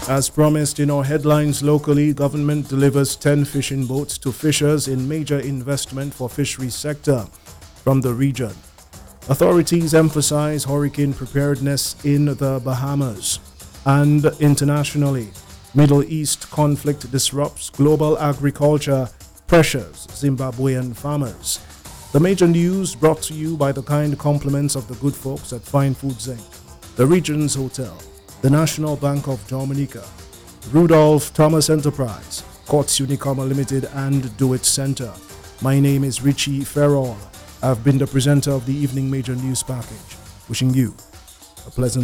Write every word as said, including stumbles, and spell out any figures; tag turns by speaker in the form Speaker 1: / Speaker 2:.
Speaker 1: As promised in our headlines locally, government delivers ten fishing boats to fishers in major investment for fisheries sector from the region. Authorities emphasize hurricane preparedness in the Bahamas. And internationally, Middle East conflict disrupts global agriculture, pressures Zimbabwean farmers. The major news brought to you by the kind compliments of the good folks at Fine Foods Incorporated, the Regions Hotel, the National Bank of Dominica, Rudolph Thomas Enterprise, Courts Unicoma Limited, and Do It Center. My name is Richie Ferrell. I've been the presenter of the Evening Major News Package. Wishing you a pleasant